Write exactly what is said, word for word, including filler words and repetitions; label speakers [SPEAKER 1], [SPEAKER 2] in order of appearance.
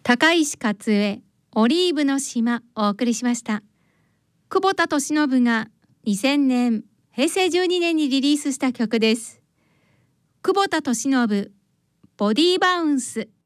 [SPEAKER 1] 高石克恵オリーブの島お送りしました。久保田利伸がにせんねんへいせいじゅうにねんにリリースした曲です。久保田利伸ボディーバウンス。